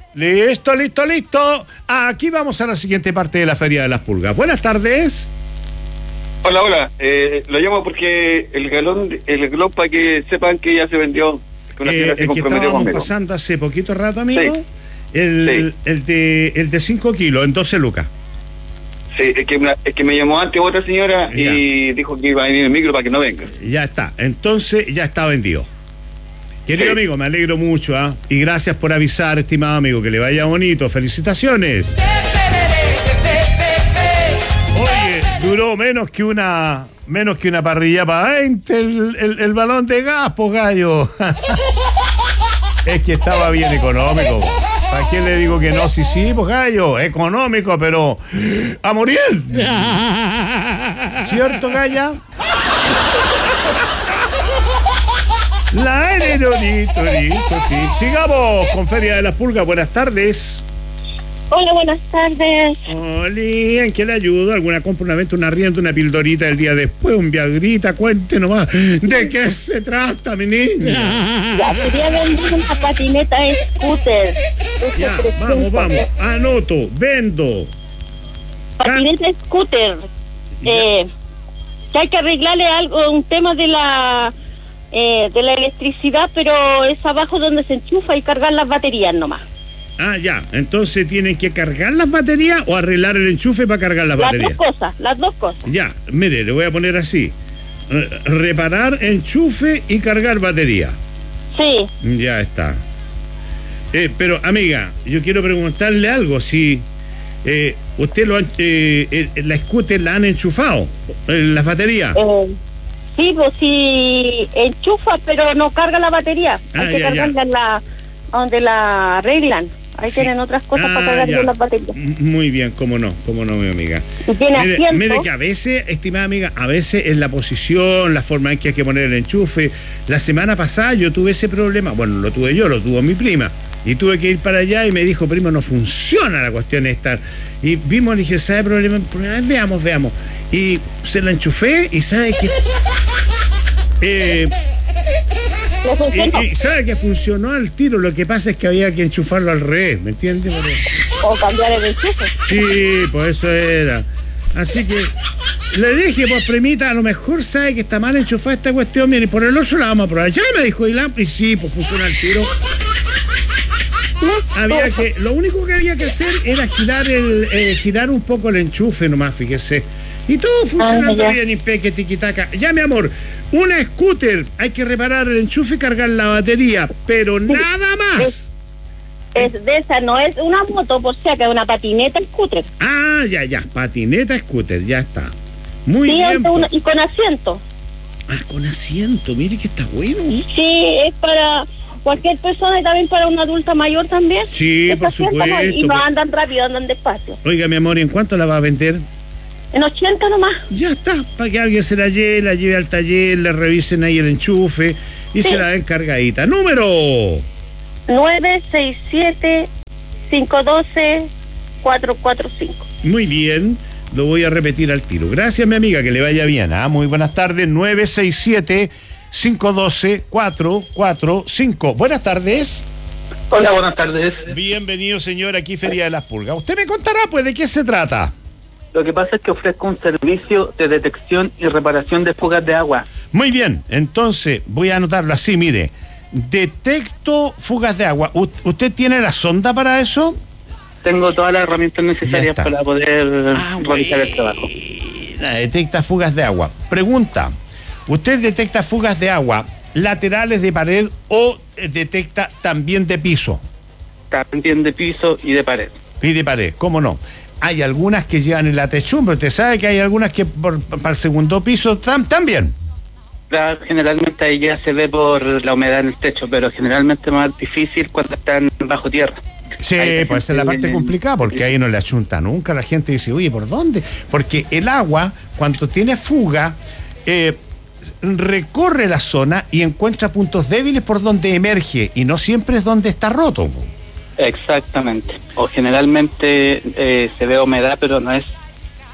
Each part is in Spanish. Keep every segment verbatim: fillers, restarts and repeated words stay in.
Listo, listo, listo. Aquí vamos a la siguiente parte de la Feria de las Pulgas. Buenas tardes. Hola, hola. Eh, lo llamo porque el galón, el galón para que sepan que ya se vendió. Que una Eh, señora se el que comprometió estábamos conmigo. pasando hace poquito rato, amigo. Sí. El, Sí. el de el de cinco kilos en doce lucas. Sí, es que, una- es que me llamó antes otra señora Ya. y dijo que iba a venir el micro para que no venga. Ya está. Entonces ya está vendido. Querido Sí. amigo, me alegro mucho, ¿ah? Y gracias por avisar, estimado amigo, que le vaya bonito. Felicitaciones. Oye, duró menos que una menos que una parrilla para veinte el, el, el balón de gas, po, gallo. Es que estaba bien económico. ¿Para qué le digo que no? Sí, sí, pues gallo, económico, pero a morir. ¿Cierto, galla? La aeronito, sigamos con Feria de las Pulgas. Buenas tardes. Hola, buenas tardes. Oli, ¿en qué le ayudo? ¿Alguna compra, una venta, una rienda, una pildorita el día después, un viagrita? Cuente nomás. ¿De qué se trata, mi niña? Ya, quería vender una patineta scooter. Ese Ya, trescientos. vamos, vamos. Anoto, vendo. Patineta scooter. Eh, que hay que arreglarle algo, un tema de la eh, de la electricidad, pero es abajo donde se enchufa y cargar las baterías nomás. Ah, ya. Entonces tienen que cargar las baterías o arreglar el enchufe para cargar las Las baterías. dos cosas, las dos cosas. Ya, mire, le voy a poner así. Re- Reparar enchufe y cargar batería. Sí. Ya está. Eh, pero, amiga, yo quiero preguntarle algo. Si eh, usted lo han, eh, eh, la scooter la han enchufado, eh, las baterías. Eh, sí, pues sí, enchufa, pero no carga la batería. Ah, hay que ya, ya. cargarla en la, donde la arreglan. Ahí Sí. tienen otras cosas Ah, para cargar ya. bien las baterías. M- Muy bien, cómo no, cómo no, mi amiga. Y tiene Mire, asiento. mire que a veces, estimada amiga, a veces es la posición, la forma en que hay que poner el enchufe. La semana pasada yo tuve ese problema, bueno, lo tuve yo, lo tuvo mi prima, y tuve que ir para allá y me dijo, primo, no funciona la cuestión esta. Y vimos, le dije, ¿sabe el problema? El problema es, veamos, veamos. Y se la enchufé y sabe que... Eh, ¿Le funcionó? y, y sabe que funcionó al tiro, lo que pasa es que había que enchufarlo al revés, ¿me entiendes? Porque- O cambiar el enchufe. Sí, pues eso era. Así que le dije, pues primita, a lo mejor sabe que está mal enchufada esta cuestión, mire, por el otro la vamos a probar. Ya me dijo, y, la, y sí, pues funciona al tiro. Había que, lo único que había que hacer era girar el, eh, girar un poco el enchufe nomás, fíjese. Y todo funcionando Ah, ya. bien, impeque, tiquitaca. Ya, mi amor, una scooter, hay que reparar el enchufe y cargar la batería, pero nada más. Es de esa, no es una moto, por si acaso, es una patineta scooter. Ah, ya, ya, patineta scooter, ya está. Muy Sí, bien. es de una- po. y con asiento. Ah, con asiento, mire que está bueno. Sí, es para cualquier persona y también para una adulta mayor también. Sí, Que por se sienta, ¿no? supuesto, Y no pues. andan rápido, andan despacio. Oiga, mi amor, ¿y en cuánto la va a vender? En ochenta nomás. Ya está, para que alguien se la lleve, la lleve al taller, le revisen ahí el enchufe y Sí. se la den cargadita. ¡Número! nueve seis siete, cinco uno dos, cuatro cuatro cinco. Muy bien, lo voy a repetir al tiro. Gracias, mi amiga, que le vaya bien. ¿Ah? Muy buenas tardes, nueve seis siete, cinco uno dos, cuatro cuatro cinco. Buenas tardes. Hola, buenas tardes. Bienvenido, señor, aquí Feria de las Pulgas. Usted me contará, pues, de qué se trata. Lo que pasa es que ofrezco un servicio de detección y reparación de fugas de agua. Muy bien, entonces voy a anotarlo así, mire. Detecto fugas de agua. U- ¿Usted tiene la sonda para eso? Tengo todas las herramientas Ya necesarias está. para poder Ah, realizar el trabajo. buena. Detecta fugas de agua. Pregunta, ¿usted detecta fugas de agua laterales de pared o eh, detecta también de piso? También de piso y de pared. Y de pared, ¿cómo no? Hay algunas que llevan en la techumbre. Usted sabe que hay algunas que por- para el segundo piso tam- también. La- generalmente ahí ya se ve por la humedad en el techo, pero generalmente es más difícil cuando están bajo tierra. Sí, Ahí pues esa es la parte tienen- complicada, porque ahí no le achunta nunca. La gente dice, oye, ¿por dónde? Porque el agua, cuando tiene fuga, eh, recorre la zona y encuentra puntos débiles por donde emerge, y no siempre es donde está roto. Exactamente. O generalmente eh, se ve humedad, pero no es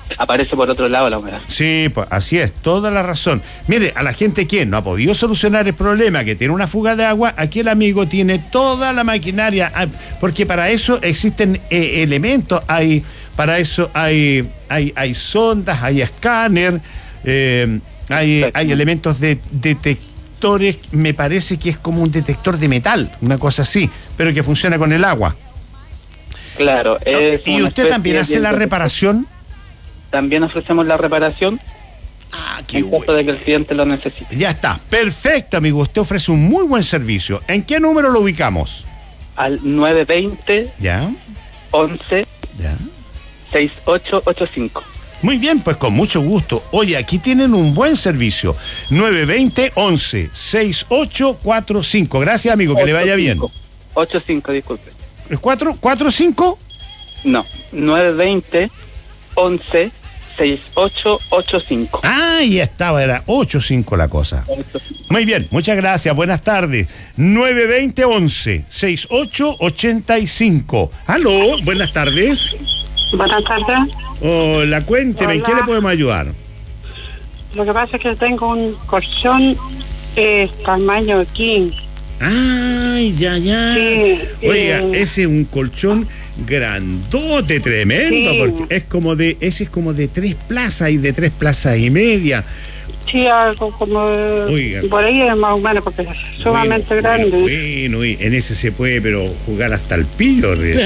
aparece por otro lado la humedad. Sí, pues así es, toda la razón. Mire, a la gente que no ha podido solucionar el problema, que tiene una fuga de agua, aquí el amigo tiene toda la maquinaria, porque para eso existen eh, elementos, hay para eso hay hay, hay sondas, hay escáner, eh, hay, hay elementos de detectores, me parece que es como un detector de metal, una cosa así, pero que funciona con el agua. Claro. Es ¿Y usted también hace la reparación? También ofrecemos la reparación. Ah, qué en caso bueno. de que el cliente lo necesite. Ya está, perfecto, amigo. Usted ofrece un muy buen servicio. ¿En qué número lo ubicamos? Al nueve veinte, Ya, once, ya. sesenta y ocho ochenta y cinco. Muy bien, pues con mucho gusto. Oye, aquí tienen un buen servicio. nueve veinte, once, sesenta y ocho cuarenta y cinco. Gracias, amigo, que le vaya bien. ochenta y cinco, disculpe. ¿cuatro, cuatro, cinco? No, nueve veinte, once, sesenta y ocho ochenta y cinco. Ah, ya estaba, era ochenta y cinco la cosa. Muy bien, muchas gracias, buenas tardes. nueve veinte, once, sesenta y ocho ochenta y cinco. Aló, buenas tardes. Buenas tardes. Hola, cuénteme, ¿en Hola. qué le podemos ayudar? Lo que pasa es que tengo un colchón eh, tamaño king. Ay, ya, ya. Sí, Oiga, eh. ese es un colchón grandote, tremendo, Sí. porque es como de, ese es como de tres plazas y de tres plazas y media. Sí, algo como Oiga. por ahí es más o menos porque es sumamente Bueno, grande. Bueno, bueno, y en ese se puede, pero jugar hasta el pillo. Río.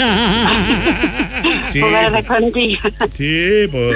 Sí, Jugar de escondida. sí, pues.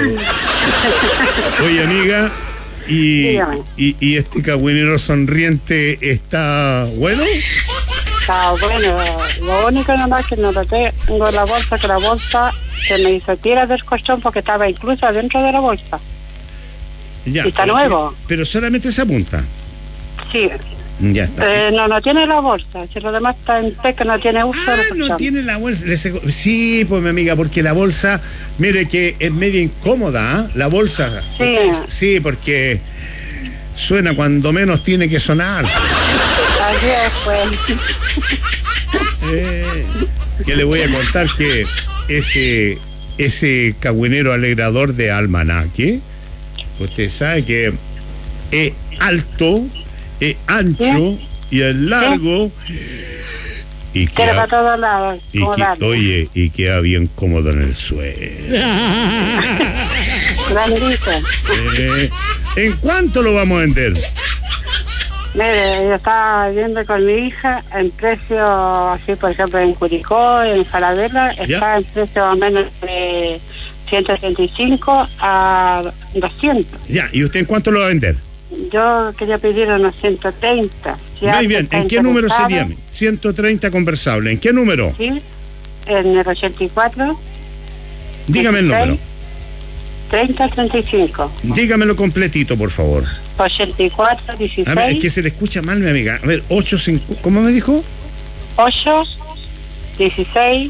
Oye, amiga, y, Dígame. y, y este cagüinero sonriente está bueno. Está bueno. Lo único nomás que no lo tengo en la bolsa, que la bolsa se me hizo tira del colchón porque estaba incluso dentro de la bolsa. Ya, Y está pero nuevo. que- Pero solamente esa punta. Sí. Ya está. Eh, no, no tiene la bolsa. Si lo demás está en té, que no tiene uso. Ah, del no colchón. tiene la bolsa. Le seco- Sí, pues mi amiga, porque la bolsa, mire que es media incómoda, ¿ah? La bolsa. Sí. Sí, porque suena cuando menos tiene que sonar. Así es, pues. Eh, que le voy a contar que ese, ese cagüinero alegrador de Almanaque, usted sabe que es alto, es ancho y es largo. Y Quiere para queda, todos lados. y como que- darle. oye, y queda bien cómodo en el suelo. Grandito. Eh, ¿En cuánto lo vamos a vender? Mire, yo estaba viendo con mi hija en precio, así por ejemplo en Curicó, en Falabella, Ya. está en precio más o menos de ciento treinta y cinco a doscientos. Ya, ¿y usted en cuánto lo va a vender? Yo quería pedir unos ciento treinta. Si Muy alguien bien, está ¿en qué número interesado, sería? ciento treinta conversable. ¿En qué número? Sí, en el ochenta y cuatro, Dígame el número. treinta treinta y cinco. Dígamelo completito, por favor. ochenta y cuatro, dieciséis, A ver, es que se le escucha mal, mi amiga. A ver, ocho, cinco, ¿cómo me dijo? ocho, dieciséis,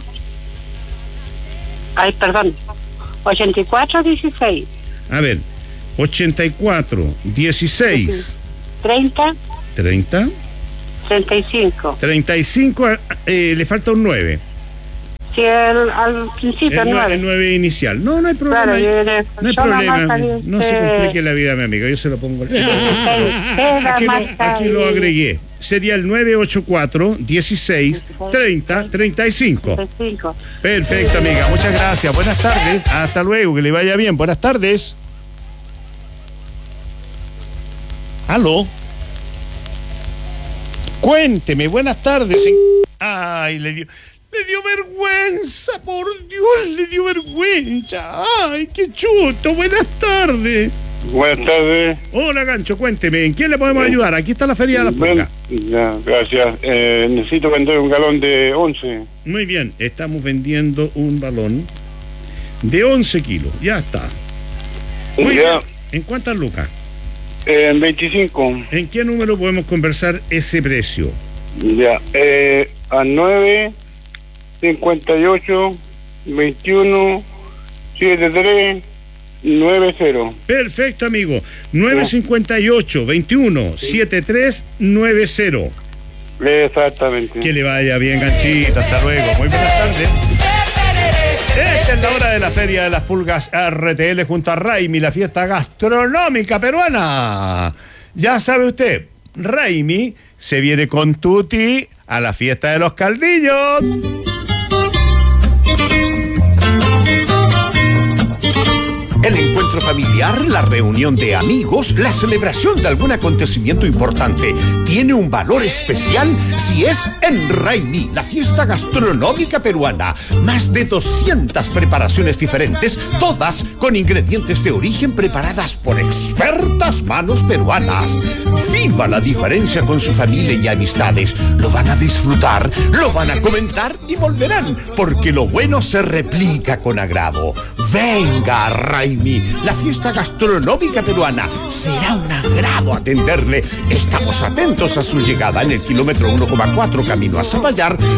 ay, perdón, ochenta y cuatro, dieciséis, A ver, ochenta y cuatro, dieciséis, treinta, treinta, treinta y cinco. treinta y cinco, eh, le falta un nueve. Si el, al principio El, nue- nueve. el nueve inicial. No, no hay problema. Claro, ahí. y el- No hay yo nomás problema. salí, No se eh, complique la vida, mi amiga. Yo se lo pongo. Queda Aquí lo, marca aquí lo y- agregué. Sería el nueve ocho cuatro, dieciséis, treinta, treinta y cinco. treinta y cinco. Perfecto, amiga. Muchas gracias. Buenas tardes. Hasta luego. Que le vaya bien. Buenas tardes. Aló. Cuénteme. Buenas tardes. Ay, le dio... Le dio vergüenza, por Dios, le dio vergüenza. Ay, qué chuto. Buenas tardes. Buenas tardes. Hola, Gancho, cuénteme, ¿en quién le podemos ayudar? Aquí está la Feria de las Ven- Pulgas. ya, gracias. Eh, necesito vender un galón de once. Muy bien, estamos vendiendo un balón de once kilos. Ya está. Muy Ya, bien. ¿En cuántas lucas? eh, en veinticinco. ¿En qué número podemos conversar ese precio? Ya, eh, a nueve, cincuenta y ocho, veintiuno, setenta y tres, noventa. Perfecto, amigo. nueve cincuenta y ocho, veintiuno, setenta y tres, noventa. Exactamente. Que le vaya bien, Ganchito. Hasta luego. Muy buenas tardes. Esta es la hora de la Feria de las Pulgas R T L junto a Raimi, la fiesta gastronómica peruana. Ya sabe usted, Raimi se viene con Tuti a la fiesta de los caldillos. El encuentro familiar, la reunión de amigos, la celebración de algún acontecimiento importante tiene un valor especial si es en Raimi, la fiesta gastronómica peruana. Más de doscientas preparaciones diferentes, todas con ingredientes de origen preparadas por expertas manos peruanas. Viva la diferencia con su familia y amistades. Lo van a disfrutar, lo van a comentar y volverán, porque lo bueno se replica con agrado. Venga, Raimi, la fiesta gastronómica peruana. Será un agrado atenderle. Estamos atentos a su llegada en el kilómetro uno coma cuatro camino a Zapallar,